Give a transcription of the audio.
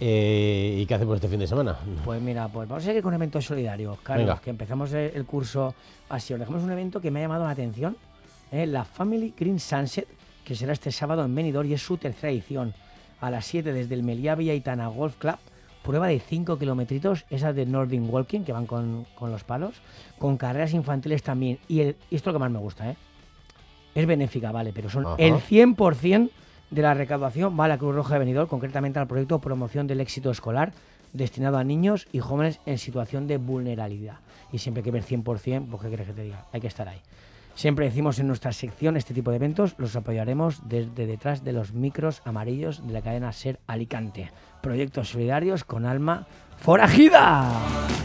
¿Y qué hacemos este fin de semana? Pues mira, pues vamos a seguir con eventos solidarios, Carlos, Venga. que empezamos el curso así. Os dejamos un evento que me ha llamado la atención, la Family Green Sunset, que será este sábado en Benidorm y es su tercera edición. A las 7 desde el Meliá Villaitana Golf Club, prueba de 5 kilometritos, esa de Nordic Walking, que van con los palos, con carreras infantiles también. Y esto es lo que más me gusta, es benéfica, vale, pero son el 100% de la recaudación va a la Cruz Roja de Benidorm, concretamente al proyecto Promoción del Éxito Escolar, destinado a niños y jóvenes en situación de vulnerabilidad. Y siempre hay que ver 100%, pues ¿qué quieres que te diga? Hay que estar ahí. Siempre decimos en nuestra sección, este tipo de eventos los apoyaremos desde detrás de los micros amarillos de la cadena SER Alicante. Proyectos solidarios con alma forajida.